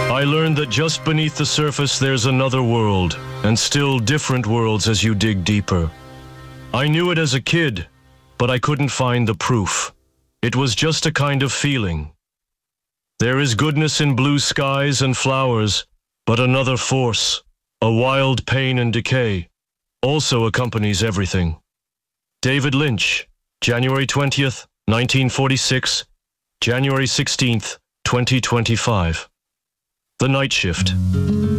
I learned that just beneath the surface there's another world, and still different worlds as you dig deeper. I knew it as a kid, but I couldn't find the proof. It was just a kind of feeling. There is goodness in blue skies and flowers, but another force, a wild pain and decay, also accompanies everything. David Lynch, January 20th, 1946, January 16th, 2025. The Night Shift.